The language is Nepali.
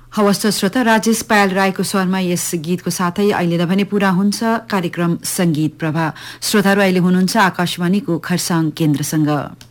हवस् त श्रोता, राजेश पायल राईको स्वरमा यस गीतको साथै अहिले त भने पूरा हुन्छ कार्यक्रम संगीत प्रभा। श्रोताहरू अहिले हुनुहुन्छ आकाशवाणीको खरसाङ केन्द्रसँग।